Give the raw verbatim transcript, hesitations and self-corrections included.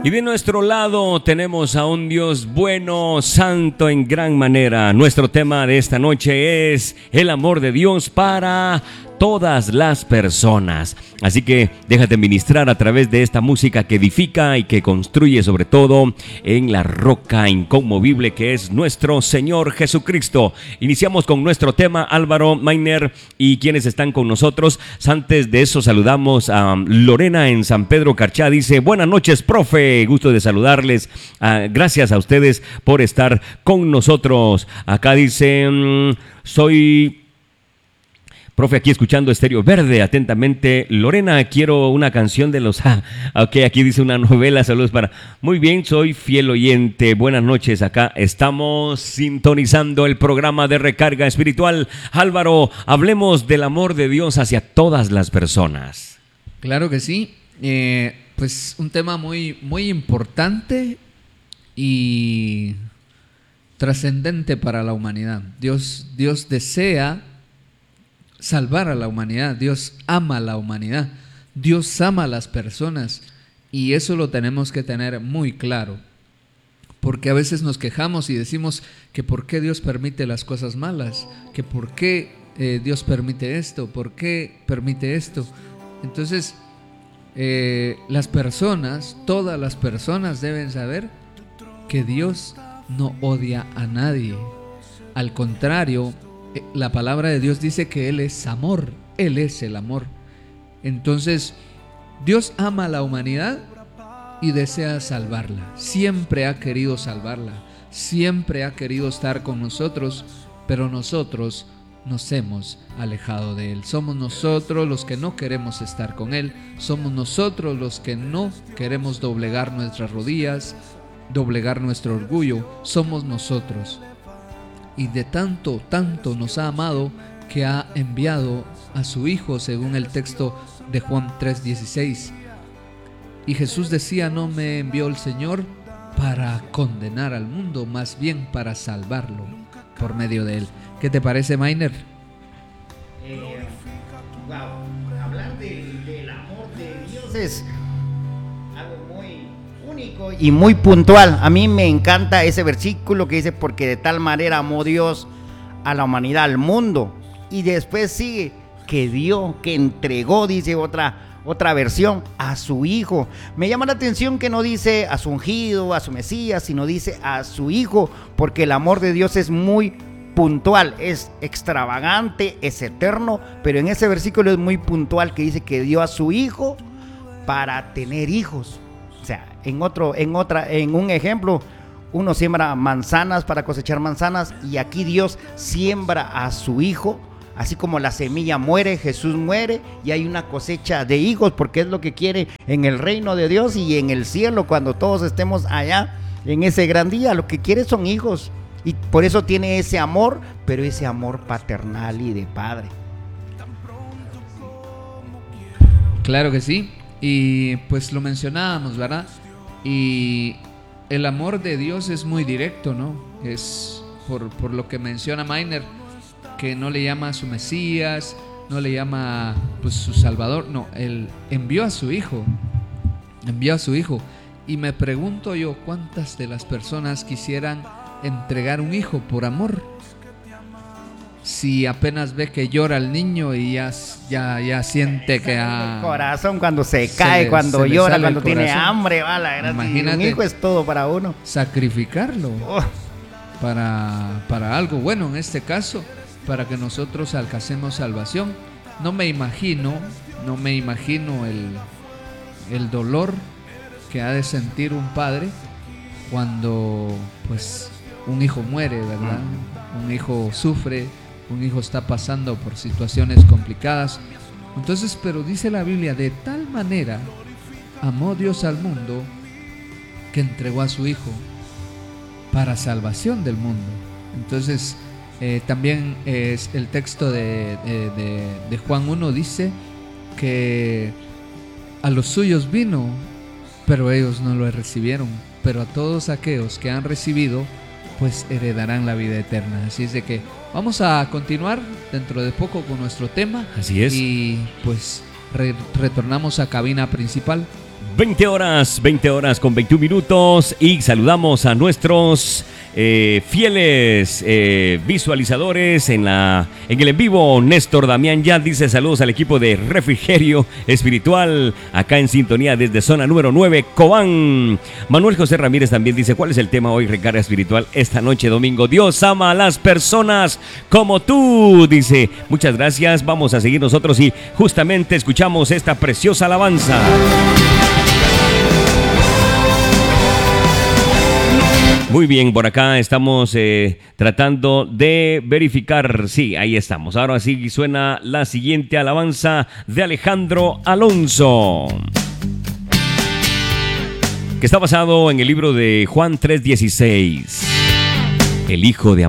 Y de nuestro lado tenemos a un Dios bueno, santo en gran manera. Nuestro tema de esta noche es el amor de Dios para todas las personas. Así que déjate ministrar a través de esta música que edifica y que construye, sobre todo en la roca inconmovible que es nuestro Señor Jesucristo. Iniciamos con nuestro tema, Álvaro Mainer, y quienes están con nosotros. Antes de eso saludamos a Lorena en San Pedro Carchá. Dice: buenas noches, profe, gusto de saludarles. Uh, gracias a ustedes por estar con nosotros. Acá dice: um, soy... Profe, aquí escuchando Estéreo Verde, atentamente. Lorena, quiero una canción de los... Ah, ok, aquí dice una novela, saludos para... Muy bien, soy fiel oyente, buenas noches, acá estamos sintonizando el programa de recarga espiritual. Álvaro, hablemos del amor de Dios hacia todas las personas. Claro que sí, eh, pues un tema muy, muy importante y trascendente para la humanidad. Dios, Dios desea salvar a la humanidad. Dios ama a la humanidad, Dios ama a las personas, y eso lo tenemos que tener muy claro, porque a veces nos quejamos y decimos que por qué Dios permite las cosas malas, que por qué eh, Dios permite esto, por qué permite esto. Entonces eh, las personas, todas las personas deben saber que Dios no odia a nadie. Al contrario, la palabra de Dios dice que Él es amor, Él es el amor. Entonces, Dios ama a la humanidad y desea salvarla. Siempre ha querido salvarla, siempre ha querido estar con nosotros, pero nosotros nos hemos alejado de Él. Somos nosotros los que no queremos estar con Él, somos nosotros los que no queremos doblegar nuestras rodillas, doblegar nuestro orgullo, somos nosotros. Y de tanto, tanto nos ha amado que ha enviado a su Hijo, según el texto de Juan tres dieciséis. Y Jesús decía: no me envió el Señor para condenar al mundo, más bien para salvarlo por medio de Él. ¿Qué te parece, Mainer? Eh, wow, hablar del, del amor de Dios es algo muy único y muy puntual. A mí me encanta ese versículo que dice: porque de tal manera amó Dios a la humanidad, al mundo, y después sigue que dio, que entregó, dice otra, otra versión, a su Hijo. Me llama la atención que no dice a su ungido, a su Mesías, sino dice a su Hijo, porque el amor de Dios es muy puntual, es extravagante, es eterno, pero en ese versículo es muy puntual, que dice que dio a su Hijo para tener hijos. O sea, en otro, en otra, en un ejemplo, uno siembra manzanas para cosechar manzanas, y aquí Dios siembra a su Hijo. Así como la semilla muere, Jesús muere, y hay una cosecha de hijos, porque es lo que quiere en el reino de Dios y en el cielo, cuando todos estemos allá en ese gran día. Lo que quiere son hijos, y por eso tiene ese amor, pero ese amor paternal y de padre. Claro que sí. Y pues lo mencionábamos, ¿verdad? Y el amor de Dios es muy directo, ¿no? Es por, por lo que menciona Mainer, que no le llama a su Mesías, no le llama pues su Salvador, no, Él envió a su Hijo, envió a su Hijo. Y me pregunto yo, ¿cuántas de las personas quisieran entregar un hijo por amor? Si apenas ve que llora el niño y ya, ya, ya siente que ha... El corazón cuando se cae, se le, cuando se llora, cuando tiene hambre, va la gran. Imagínate, un hijo es todo para uno. Sacrificarlo oh. para, para algo bueno, en este caso, para que nosotros alcancemos salvación. No me imagino, no me imagino el, el dolor que ha de sentir un padre cuando pues un hijo muere, ¿verdad? Mm. Un hijo sufre, un hijo está pasando por situaciones complicadas. Entonces, pero dice la Biblia: de tal manera amó Dios al mundo que entregó a su Hijo para salvación del mundo. Entonces, eh, también es el texto de, de, de, de Juan uno dice que a los suyos vino, pero ellos no lo recibieron. Pero a todos aquellos que han recibido, pues heredarán la vida eterna. Así es de que vamos a continuar dentro de poco con nuestro tema. Así es. Y pues re- retornamos a cabina principal. veinte horas, veinte horas con veintiún minutos y saludamos a nuestros eh, fieles eh, visualizadores en la en el en vivo. Néstor Damián ya dice saludos al equipo de Refrigerio Espiritual acá en sintonía desde zona número nueve, Cobán. Manuel José Ramírez también dice, ¿cuál es el tema hoy, Recarga Espiritual, esta noche domingo? Dios ama a las personas como tú, dice. Muchas gracias, vamos a seguir nosotros y justamente escuchamos esta preciosa alabanza. Muy bien, por acá estamos eh, tratando de verificar. Sí, ahí estamos. Ahora sí suena la siguiente alabanza de Alejandro Alonso, que está basado en el libro de Juan tres dieciséis. El Hijo de Amor.